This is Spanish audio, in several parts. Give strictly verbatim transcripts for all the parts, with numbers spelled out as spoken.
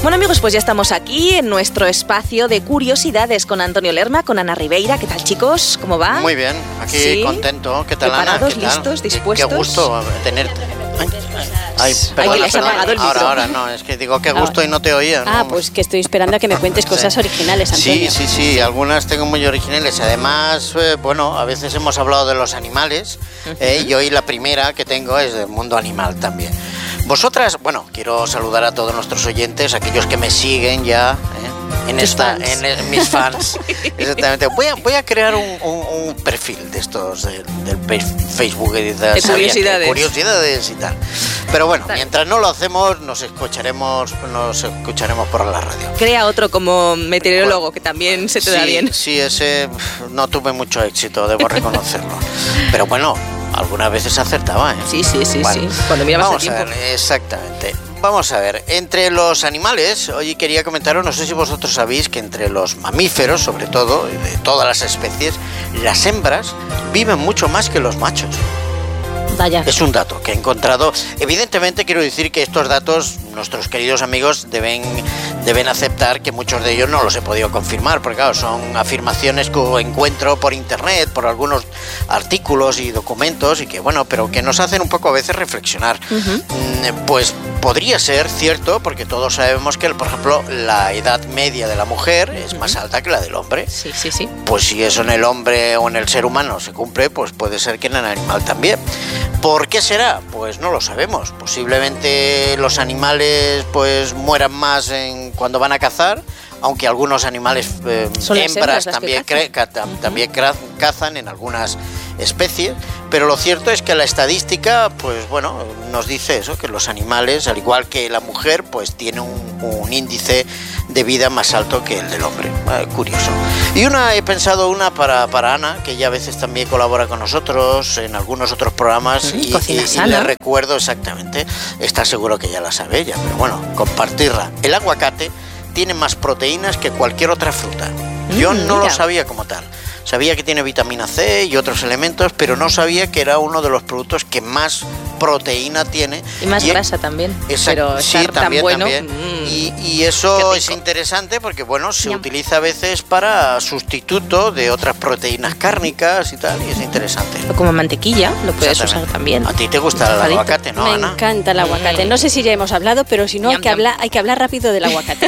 Bueno, amigos, pues ya estamos aquí en nuestro espacio de curiosidades con Antonio Lerma, con Ana Ribeira. ¿Qué tal, chicos? ¿Cómo va? Muy bien, aquí ¿Sí? contento. ¿Qué tal, Ana? ¿Preparados, ¿Qué tal? listos, dispuestos? Qué, qué gusto tenerte. Ay, ay, Ay, perdona, que les ha perdona. apagado el Ahora, micro. ahora, no, es que digo qué gusto Ahora. y no te oía. Ah, ¿no? pues que estoy esperando a que me cuentes cosas Sí. originales, Antonio. Sí, sí, sí, algunas tengo muy originales. Además, eh, bueno, a veces hemos hablado de los animales, eh, y hoy la primera que tengo es del mundo animal también. Vosotras, bueno, quiero saludar a todos nuestros oyentes, aquellos que me siguen ya, eh, en Tus esta, fans. en, en mis fans. Exactamente. Voy a, voy a crear un, un, un perfil de estos de- del pe- Facebook y de, De curiosidades. curiosidades y tal. Pero bueno, mientras no lo hacemos, nos escucharemos, nos escucharemos por la radio. Crea otro como meteorólogo, que también se te da Sí, bien. sí, ese pf, no tuve mucho éxito, debo reconocerlo. Pero bueno, algunas veces acertaba, ¿eh? Sí, sí, sí, Bueno, sí. Cuando mirabas el vamos tiempo. a ver, exactamente. Vamos a ver, entre los animales, hoy quería comentaros, no sé si vosotros sabéis que entre los mamíferos, sobre todo, y de todas las especies, las hembras viven mucho más que los machos. Vaya. Es un dato que he encontrado. Evidentemente quiero decir que estos datos nuestros queridos amigos deben, deben aceptar que muchos de ellos no los he podido confirmar, porque claro, son afirmaciones que encuentro por internet, por algunos artículos y documentos, y que bueno, pero que nos hacen un poco a veces reflexionar. Uh-huh. Pues podría ser cierto, porque todos sabemos que, por ejemplo, la edad media de la mujer es uh-huh. más alta que la del hombre. Sí, sí, sí. Pues si eso en el hombre o en el ser humano se cumple, pues puede ser que en el animal también. ¿Por qué será? Pues no lo sabemos. Posiblemente los animales pues mueran más en, cuando van a cazar, aunque algunos animales eh, hembras también, cre- cazan. Uh-huh. también cazan en algunas especies, pero lo cierto es que la estadística, pues bueno, nos dice eso, que los animales, al igual que la mujer, pues tiene un, un índice de vida más alto que el del hombre. Eh, curioso. Y una, he pensado una para, para Ana, que ella a veces también colabora con nosotros en algunos otros programas, mm, y, y, y le recuerdo exactamente, está seguro que ya la sabe ella, pero bueno, compartirla. El aguacate tiene más proteínas que cualquier otra fruta. Yo mm, no mira. lo sabía como tal. Sabía que tiene vitamina C y otros elementos, pero no sabía que era uno de los productos que más proteína tiene. Y más y grasa también. Exacto, pero sí, también, tan bueno, también. Mm, y, y eso es interesante porque, bueno, se Yum. utiliza a veces para sustituto de otras proteínas cárnicas y tal, y es interesante. O como mantequilla, lo puedes usar también. A ti te gusta el aguacate, ¿no, Me Ana? encanta el aguacate. No sé si ya hemos hablado, pero si no, hay que, hablar, hay que hablar rápido del aguacate.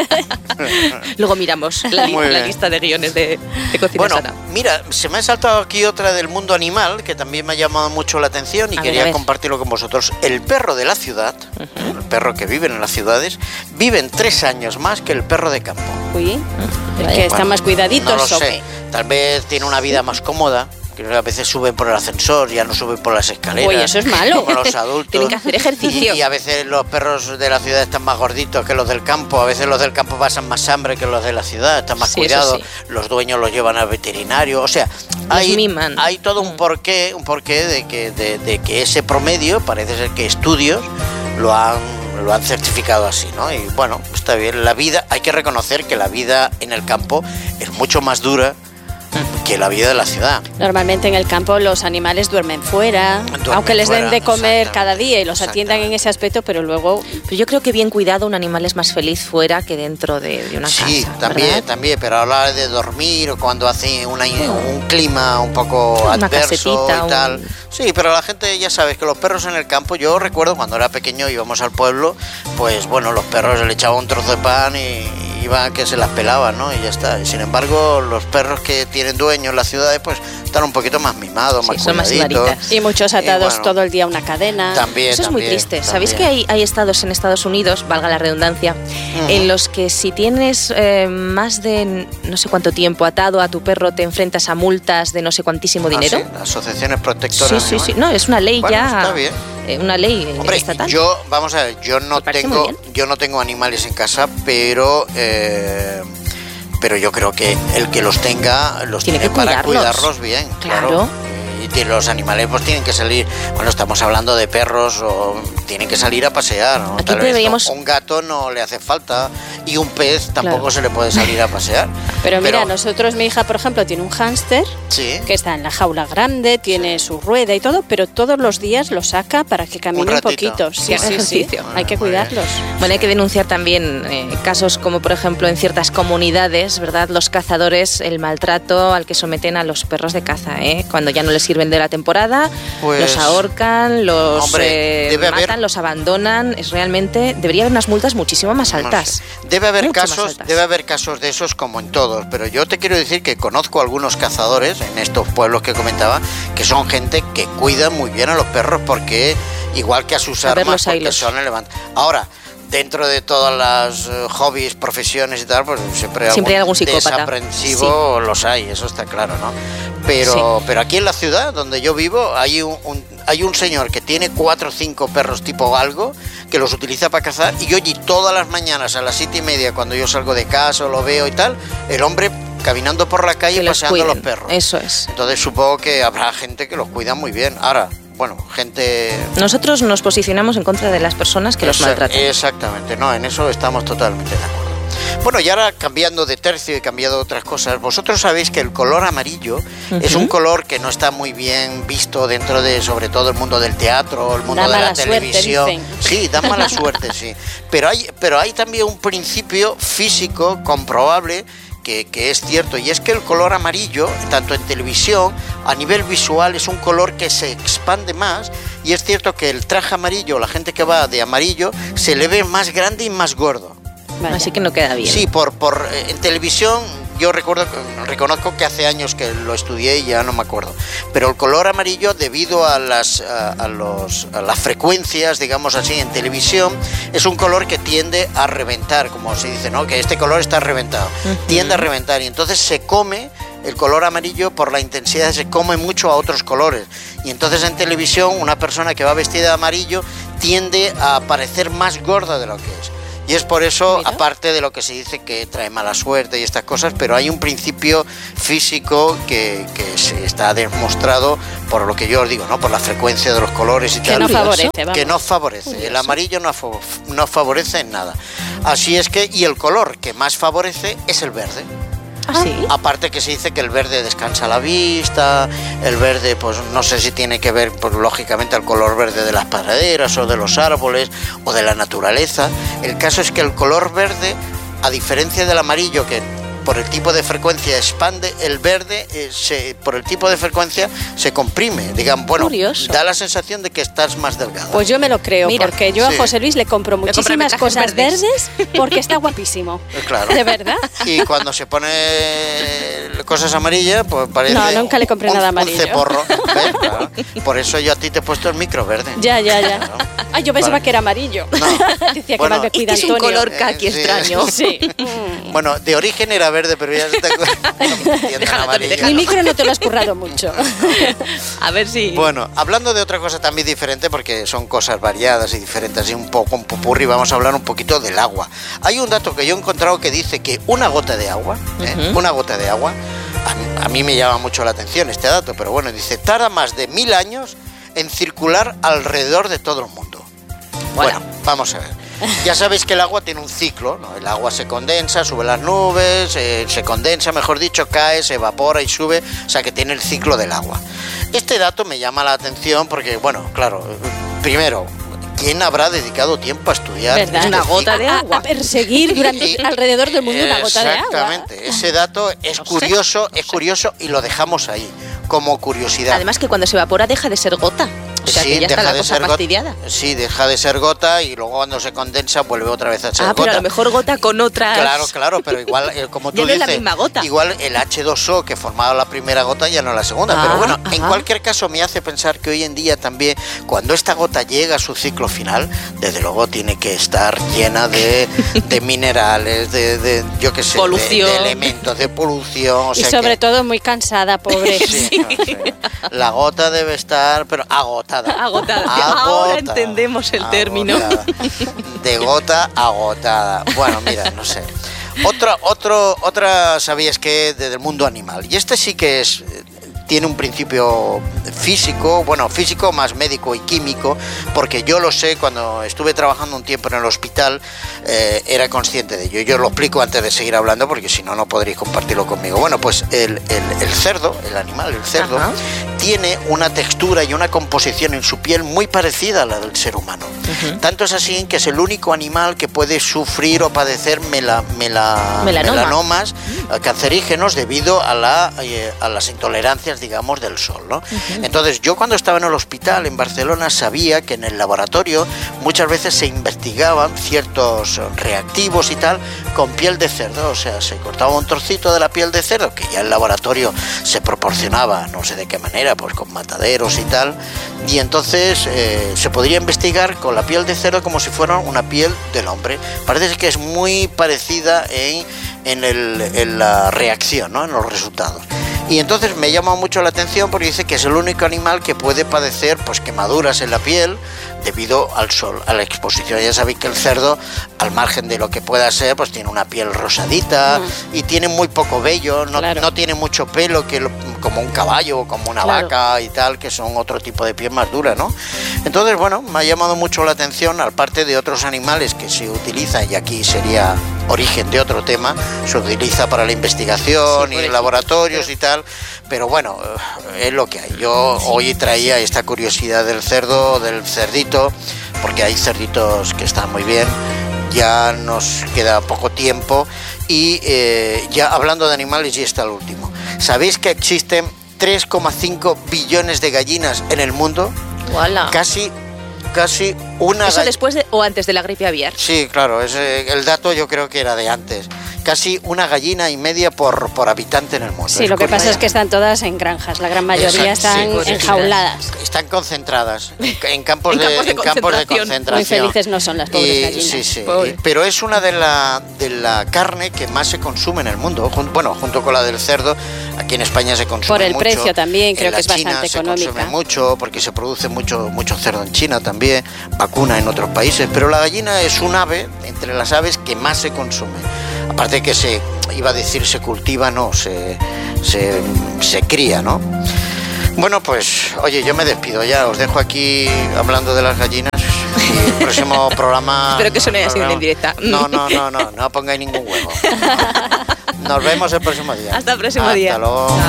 Luego miramos la, la lista de guiones de, de cocina bueno, sana. Mira, se me ha saltado aquí otra del mundo animal que también me ha llamado mucho la atención y a quería ver, compartirlo con vosotros. El perro de la ciudad, uh-huh. el perro que vive en las ciudades, viven tres años más que el perro de campo. Uy, uh-huh. es que bueno, están más cuidaditos. No lo ¿o sé, qué? Tal vez tiene una vida más cómoda. Que a veces suben por el ascensor, ya no suben por las escaleras. Oye, eso es malo. Como los adultos. Tienen que hacer ejercicio. Y, y a veces los perros de la ciudad están más gorditos que los del campo. A veces los del campo pasan más hambre que los de la ciudad. Están más sí, cuidados. Sí. Los dueños los llevan al veterinario. O sea, hay, hay todo un porqué, un porqué de que, de, de que ese promedio, parece ser que estudios lo han lo han certificado así, ¿no? Y bueno, está bien. La vida, hay que reconocer que la vida en el campo es mucho más dura que la vida de la ciudad. Normalmente en el campo los animales duermen fuera, duermen aunque les fuera, den de comer cada día y los atiendan en ese aspecto, pero luego... Pero yo creo que bien cuidado un animal es más feliz fuera que dentro de, de una sí, casa. Sí, también, ¿verdad? también, pero hablar de dormir o cuando hace una, un clima un poco una adverso y tal. Un... Sí, pero la gente ya sabes que los perros en el campo, yo recuerdo cuando era pequeño íbamos al pueblo, pues bueno, los perros le echaban un trozo de pan y iban que se las pelaban, ¿no? Y ya está. Y sin embargo, los perros que tienen dueños en las ciudades, pues están un poquito más mimados, sí, más son cuidaditos. Más y muchos atados y bueno, todo el día a una cadena. También, Eso es también, muy triste. También. ¿Sabéis que hay, hay estados en Estados Unidos, valga la redundancia, uh-huh. en los que si tienes eh, más de no sé cuánto tiempo atado a tu perro, te enfrentas a multas de no sé cuantísimo dinero? Ah, sí, asociaciones protectoras. Sí, sí, sí. No, es una ley bueno, ya. Está bien. Eh, una ley Hombre, estatal. Yo, vamos a ver, yo no tengo, yo no tengo animales en casa, pero eh, pero yo creo que el que los tenga los tiene, tiene que para cuidarlos bien, claro. claro. y los animales pues tienen que salir, bueno, estamos hablando de perros, o tienen que salir a pasear, ¿no? Aquí Tal vez deberíamos... no, un gato no le hace falta y un pez tampoco Claro. se le puede salir a pasear. Pero mira, Pero- nosotros, mi hija, por ejemplo, tiene un hámster Sí. que está en la jaula grande, tiene su rueda y todo, pero todos los días lo saca para que camine Un un, ratito. poquito. Sí, Que haga sí, sí. ejercicio. Hay que Muy bien. cuidarlos. Bueno, hay que denunciar también eh, casos como, por ejemplo, en ciertas comunidades, ¿verdad? Los cazadores, el maltrato al que someten a los perros de caza, ¿eh? Cuando ya no les sirven de la temporada, Pues, los ahorcan, los hombre, eh, debe matan, haber- los abandonan. Es realmente, debería haber unas multas muchísimo más No altas. sé. Debe haber Mucho más casos, altas. debe haber casos de esos como en todos, pero yo te quiero decir que conozco algunos cazadores en estos pueblos que comentaba, que son gente que cuida muy bien a los perros, porque igual que a sus Saber armas, los porque hilos. son elevantes. Ahora, dentro de todas las eh, hobbies, profesiones y tal, pues siempre, Siempre hay algún psicópata. desaprensivo los hay, eso está claro, ¿no? Pero, pero aquí en la ciudad donde yo vivo hay un, un- hay un señor que tiene cuatro o cinco perros tipo galgo que los utiliza para cazar, y yo allí todas las mañanas a las siete y media, cuando yo salgo de casa o lo veo y tal, el hombre caminando por la calle Que los paseando a los cuiden. perros. Eso es. Entonces supongo que habrá gente que los cuida muy bien. Ahora, bueno, gente... Nosotros nos posicionamos en contra de las personas que los Exact- maltratan. Exactamente, no, en eso estamos totalmente de acuerdo. Bueno, y ahora cambiando de tercio y cambiando de otras cosas, vosotros sabéis que el color amarillo es un color que no está muy bien visto dentro de, sobre todo, el mundo del teatro, el mundo Da de la mala suerte, televisión. dicen. Sí, da mala suerte, sí. Pero hay, pero hay también un principio físico comprobable que, que es cierto, y es que el color amarillo, tanto en televisión, a nivel visual, es un color que se expande más, y es cierto que el traje amarillo, la gente que va de amarillo, se le ve más grande y más gordo. Vaya. Así que no queda bien. Sí, por, por eh, en televisión yo recuerdo, reconozco que hace años que lo estudié y ya no me acuerdo, pero el color amarillo, debido a las, a, a los, a las frecuencias, digamos así, en televisión, es un color que tiende a reventar, como se dice, ¿no? Que este color está reventado, Ujú. tiende a reventar, y entonces se come. El color amarillo, por la intensidad, se come mucho a otros colores, y entonces en televisión una persona que va vestida de amarillo tiende a parecer más gorda de lo que es. Y es por eso, Mira. aparte de lo que se dice que trae mala suerte y estas cosas, pero hay un principio físico que, que se está demostrado por lo que yo os digo, ¿no? Por la frecuencia de los colores y Que tal. no Curioso. favorece, vamos. Que no favorece. El amarillo no, fa- no favorece en nada. Así es que, y el color que más favorece es el verde. ¿Ah, sí? Aparte que se dice que el verde descansa la vista, el verde, pues no sé si tiene que ver, pues lógicamente, el color verde de las praderas o de los árboles o de la naturaleza. El caso es que el color verde, a diferencia del amarillo, que por el tipo de frecuencia expande, el verde, eh, se, por el tipo de frecuencia, se comprime. Digan, bueno, Curioso. da la sensación de que estás más delgado. Pues yo me lo creo, Mira, porque yo sí. a José Luis le compro compra muchísimas trajes cosas verdes. verdes. porque está guapísimo. Eh, claro. De verdad. Y cuando se pone cosas amarillas, pues parece No, nunca le compré un, nada un amarillo. ceporro. ¿Ves? Claro. Por eso yo a ti te he puesto el micro verde. Ya, ya, ya. Claro. Ay, yo pensaba Vale. que era amarillo. No. Decía que Bueno, mal me cuida Este es un Antonio. color kaki Eh, sí. extraño. Sí. Bueno, de origen era verde, pero ya se está convirtiendo en Déjalo, amarillo. déjalo. Mi micro no te lo has currado mucho. A ver si... Bueno, hablando de otra cosa también diferente, porque son cosas variadas y diferentes y un poco un popurrí, vamos a hablar un poquito del agua. Hay un dato que yo he encontrado que dice que una gota de agua, ¿eh? Ujú. una gota de agua, a mí, a mí me llama mucho la atención este dato, pero bueno, dice, tarda más de mil años en circular alrededor de todo el mundo. Bueno. Bueno, vamos a ver. Ya sabéis que el agua tiene un ciclo, ¿no? El agua se condensa, sube las nubes, eh, se condensa, mejor dicho, cae, se evapora y sube, o sea que tiene el ciclo del agua. Este dato me llama la atención porque, bueno, claro, primero, ¿quién habrá dedicado tiempo a estudiar ¿Verdad? este Una gota ciclo? de A, agua. a perseguir durante, Y- alrededor del mundo una gota de agua. Exactamente, ese dato es curioso, es curioso y lo dejamos ahí, como curiosidad. Además que cuando se evapora deja de ser gota. O sea Sí, que ya está deja la de cosa ser gota- fastidiada. Sí, deja de ser gota y luego cuando se condensa vuelve otra vez a ser Ah, gota. pero a lo mejor gota con otras... Claro, claro, pero igual, eh, como tú Ya no es dices, la misma gota. igual el hache dos o que formaba la primera gota ya no la segunda. Ah, pero bueno, en ajá. cualquier caso me hace pensar que hoy en día también, cuando esta gota llega a su ciclo final, desde luego tiene que estar llena de, de minerales, de, de yo qué sé, de- Polución. De, elementos, de polución. O Y sea sobre que- todo muy cansada, pobre. Sí, no sé. La gota debe estar, pero agotada. Agotada. Ahora entendemos el término. De gota agotada. Bueno, mira, no sé. Otra, otro, otra, sabías que desde el mundo animal. Y este sí que es, tiene un principio físico, bueno, físico más médico y químico, porque yo lo sé, cuando estuve trabajando un tiempo en el hospital, eh, era consciente de ello. Yo lo explico antes de seguir hablando, porque si no, no podréis compartirlo conmigo. Bueno, pues el, el, el cerdo, el animal, el cerdo, Ajá. tiene una textura y una composición en su piel muy parecida a la del ser humano. Uh-huh. Tanto es así que es el único animal que puede sufrir o padecer mela, mela, Melanoma. melanomas uh-huh. cancerígenos debido a, la, eh, a las intolerancias, digamos, del sol, ¿no? Uh-huh. Entonces, yo cuando estaba en el hospital en Barcelona sabía que en el laboratorio muchas veces se investigaban ciertos reactivos y tal con piel de cerdo, o sea, se cortaba un trocito de la piel de cerdo, que ya el laboratorio se proporcionaba, no sé de qué manera, pues con mataderos y tal, y entonces eh, se podría investigar con la piel de cerdo como si fuera una piel del hombre. Parece que es muy parecida en, en, el, en la reacción, ¿no? En los resultados. Y entonces me llama mucho la atención porque dice que es el único animal que puede padecer pues quemaduras en la piel debido al sol, a la exposición. Ya sabéis que el cerdo, al margen de lo que pueda ser, pues tiene una piel rosadita mm. y tiene muy poco vello, no, claro. no tiene mucho pelo que lo, como un caballo o como una claro. vaca y tal, que son otro tipo de piel más dura, ¿no? Entonces, bueno, me ha llamado mucho la atención, aparte de otros animales que se utilizan, y aquí sería origen de otro tema, se utiliza para la investigación sí, y laboratorios y tal, pero bueno, es lo que hay. Yo sí. hoy traía esta curiosidad del cerdo, del cerdito, porque hay cerditos que están muy bien, ya nos queda poco tiempo y eh, ya hablando de animales, y está el último. ¿Sabéis que existen tres coma cinco billones de gallinas en el mundo? ¡Wala! Casi casi una... ¿Eso después de, o antes de la gripe aviar? Sí, claro, ese, el dato yo creo que era de antes. Casi una gallina y media por, por habitante en el mundo. Sí, es lo que pasa es que están todas en granjas, la gran mayoría Exacto, están sí, pues enjauladas. Están concentradas en, en, campos, en, de, campos, de, en campos de concentración. Muy felices no son las pobres y, gallinas. Sí, sí, y, pero es una de la, de la carne que más se consume en el mundo, jun, bueno, junto con la del cerdo. Aquí en España se consume mucho. Por el mucho. precio también, creo que es China bastante económica. Se consume mucho porque se produce mucho, mucho cerdo en China también, vacuna en otros países, pero la gallina es un ave, entre las aves que más se consume. Aparte que se, iba a decir se cultiva, no, se, se, se cría, ¿no? Bueno, pues, oye, yo me despido ya, os dejo aquí hablando de las gallinas y el próximo programa... Espero que eso no haya sido una indirecta. No, no, no, no, no pongáis ningún huevo. Nos vemos el próximo día. Hasta el próximo Hasta día. Hasta luego.